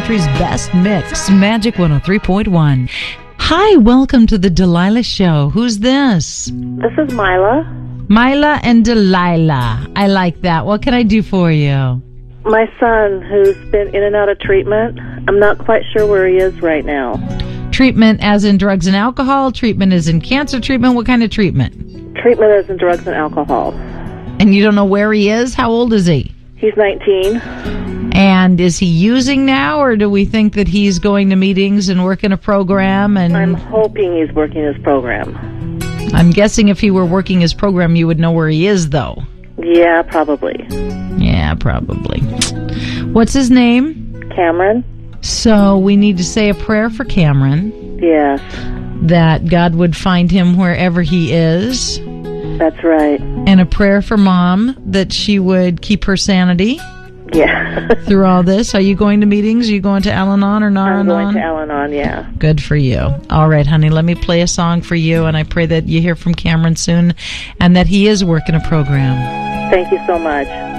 country's best mix, Magic 103.1. Hi, welcome to the Delilah Show. Who's this? This is Mila. Mila and Delilah. I like that. What can I do for you? My son, who's been in and out of treatment, I'm not quite sure where he is right now. Treatment as in drugs and alcohol? Treatment as in cancer treatment? What kind of treatment? Treatment as in drugs and alcohol. And you don't know where he is? How old is he? He's 19. And is he using now, or do we think that he's going to meetings and working a program? And I'm hoping he's working his program. I'm guessing if he were working his program, you would know where he is, though. Yeah, probably. Yeah, probably. What's his name? Cameron. So we need to say a prayer for Cameron. Yes. That God would find him wherever he is. That's right. And a prayer for Mom that she would keep her sanity. Yeah. Through all this. Are you going to meetings? Are you going to Al-Anon or Nar-Anon? I'm going to Al-Anon, yeah. Good for you. All right, honey, let me play a song for you, and I pray that you hear from Cameron soon and that he is working a program. Thank you so much.